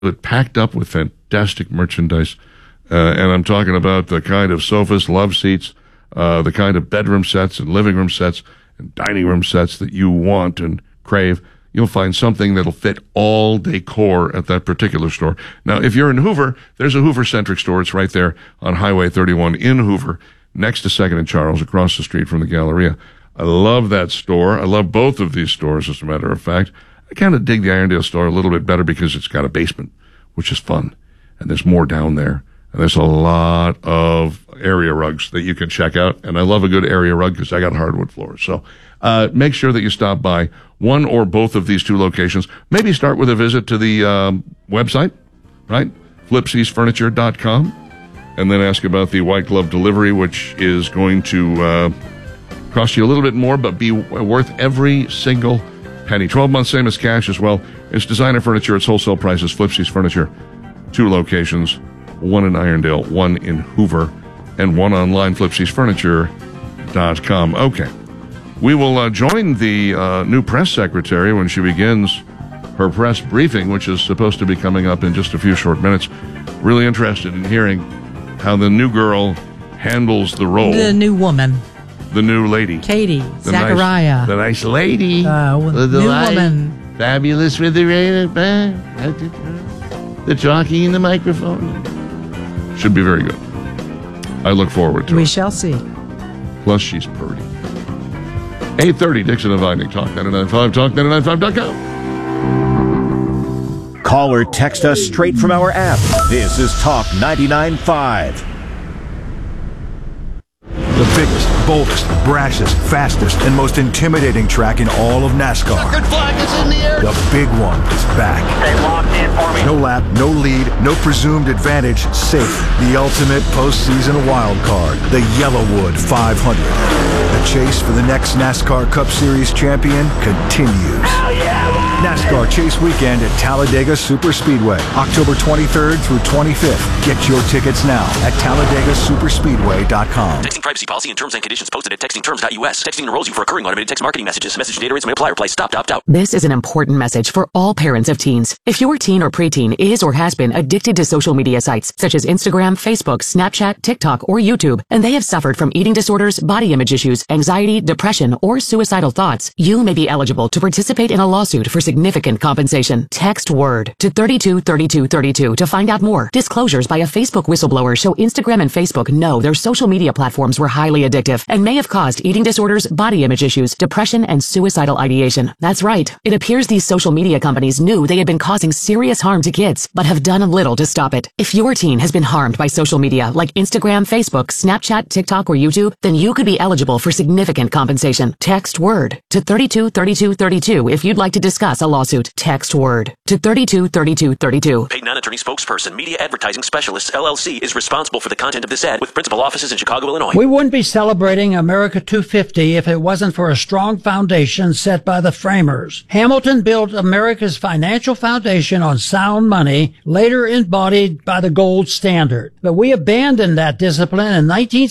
it packed up with fantastic merchandise. And I'm talking about the kind of sofas, love seats, the kind of bedroom sets and living room sets and dining room sets that you want and crave. You'll find something that'll fit all decor at that particular store. Now, if you're in Hoover, there's a Hoover-centric store. It's right there on Highway 31 in Hoover, next to 2nd and Charles, across the street from the Galleria. I love that store. I love both of these stores, as a matter of fact. I kind of dig the Irondale store a little bit better because it's got a basement, which is fun. And there's more down there. And there's a lot of area rugs that you can check out. And I love a good area rug because I got hardwood floors. So make sure that you stop by one or both of these two locations. Maybe start with a visit to the website, right? FlipsiesFurniture.com. And then ask about the white glove delivery, which is going to cost you a little bit more, but be worth every single penny. 12 months, same as cash as well. It's designer furniture. It's wholesale prices. Flipsies Furniture. 2 locations. One in Irondale, one in Hoover, and one online, FlipsiesFurniture.com. Okay. We will join the new press secretary when she begins her press briefing, which is supposed to be coming up in just a few short minutes. Really interested in hearing how the new girl handles the role. The new woman. The new lady. Katie Zachariah. The nice lady. The new woman. Fabulous with the talking in the microphone. Should be very good. I look forward to it. We shall see. Plus, she's pretty. 8:30, Dixon and Vining, Talk 99.5, TalkNetAnd95.com. Call or text us straight from our app. This is Talk 99.5. The biggest, boldest, brashest, fastest, and most intimidating track in all of NASCAR. Checkered flag is in the air. The big one is back. Stay locked in for me. No lap, no lead, no presumed advantage, safe. The ultimate postseason wild card. The Yellowwood 500. The chase for the next NASCAR Cup Series champion continues. Hell yeah, boy! NASCAR Chase Weekend at Talladega Superspeedway, October 23rd through 25th. Get your tickets now at TalladagaSuperspeedway.com. Texting privacy policy and terms and conditions posted at textingterms.us. Texting enrolls you for recurring automated text marketing messages. Message data rates may apply. Reply stop, opt out. This is an important message for all parents of teens. If your teen or preteen is or has been addicted to social media sites such as Instagram, Facebook, Snapchat, TikTok, or YouTube, and they have suffered from eating disorders, body image issues, anxiety, depression, or suicidal thoughts, you may be eligible to participate in a lawsuit for significant compensation. Text WORD to 323232 to find out more. Disclosures by a Facebook whistleblower show Instagram and Facebook know their social media platforms were highly addictive and may have caused eating disorders, body image issues, depression, and suicidal ideation. That's right. It appears these social media companies knew they had been causing serious harm to kids, but have done little to stop it. If your teen has been harmed by social media like Instagram, Facebook, Snapchat, TikTok, or YouTube, then you could be eligible for significant compensation. Text WORD to 323232 if you'd like to discuss a lawsuit. Text WORD to 323232. Paid non-attorney spokesperson, Media Advertising Specialists, LLC, is responsible for the content of this ad with principal offices in Chicago, Illinois. We wouldn't be celebrating America 250 if it wasn't for a strong foundation set by the framers. Hamilton built America's financial foundation on sound money, later embodied by the gold standard. But we abandoned that discipline in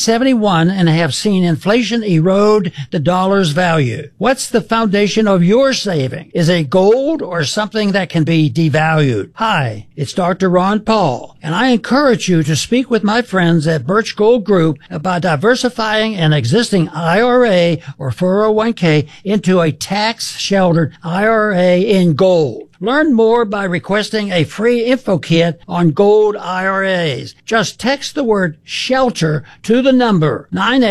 1971 and have seen inflation erode the dollar's value. What's the foundation of your saving? Is it gold or something that can be devalued? Hi, it's Dr. Ron Paul, and I encourage you to speak with my friends at Birch Gold Group about diversifying an existing IRA or 401k into a tax-sheltered IRA in gold. Learn more by requesting a free info kit on gold IRAs. Just text the word SHELTER to the number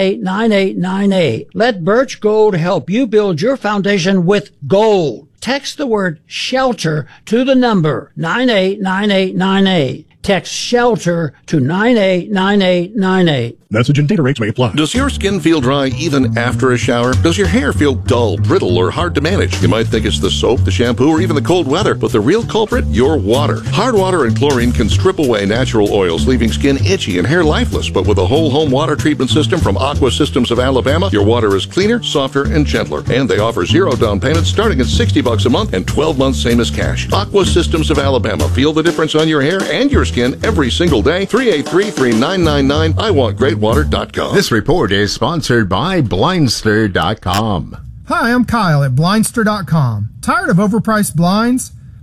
989898. Let Birch Gold help you build your foundation with gold. Text the word SHELTER to the number 989898. Text SHELTER to 989898. Message and data rates may apply. Does your skin feel dry even after a shower? Does your hair feel dull, brittle, or hard to manage? You might think it's the soap, the shampoo, or even the cold weather, but the real culprit? Your water. Hard water and chlorine can strip away natural oils, leaving skin itchy and hair lifeless. But with a whole home water treatment system from Aqua Systems of Alabama, your water is cleaner, softer, and gentler. And they offer zero down payments starting at $60 a month and 12 months same as cash. Aqua Systems of Alabama. Feel the difference on your hair and your skin every single day. 383-3999. IWantGreatWater.com. This report is sponsored by Blindster.com. Hi, I'm Kyle at Blindster.com. Tired of overpriced blinds?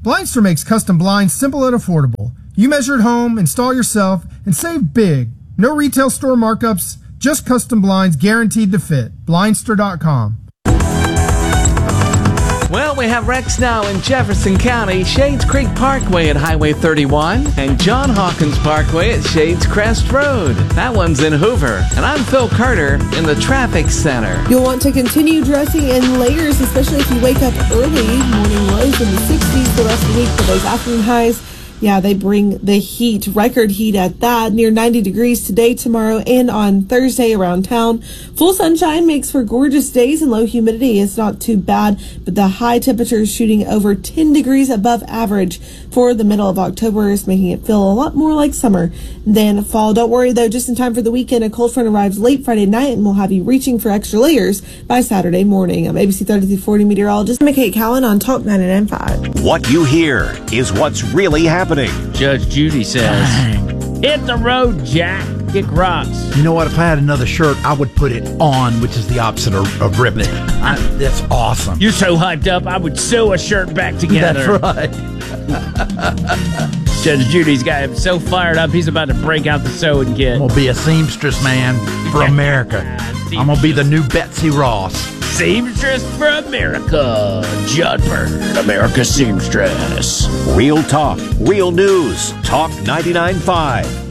Blindster makes custom blinds simple and affordable. You measure at home, install yourself, and save big. No retail store markups, just custom blinds guaranteed to fit. Blindster.com. Well, we have wrecks now in Jefferson County, Shades Creek Parkway at Highway 31, and John Hawkins Parkway at Shades Crest Road. That one's in Hoover. And I'm Phil Carter in the Traffic Center. You'll want to continue dressing in layers, especially if you wake up early. Morning lows in the 60s the rest of the week for those afternoon highs. Yeah, they bring the heat, record heat at that, near 90 degrees today, tomorrow, and on Thursday around town. Full sunshine makes for gorgeous days, and low humidity is not too bad, but the high temperature is shooting over 10 degrees above average for the middle of October, is making it feel a lot more like summer than fall. Don't worry, though, just in time for the weekend, a cold front arrives late Friday night and will have you reaching for extra layers by Saturday morning. I'm ABC 30-40 meteorologist McKay Cowan on Talk 99.5. What you hear is what's really happening. Judge Judy says, hit the road, Jack. Kick rocks. You know what? If I had another shirt, I would put it on, which is the opposite of ripping it. That's awesome. You're so hyped up, I would sew a shirt back together. That's right. Judge Judy's got him so fired up, he's about to break out the sewing kit. I'm going to be a seamstress man for America. I'm going to be the new Betsy Ross. Seamstress for America. Judd Bird, America's seamstress. Real talk, real news. Talk 99.5.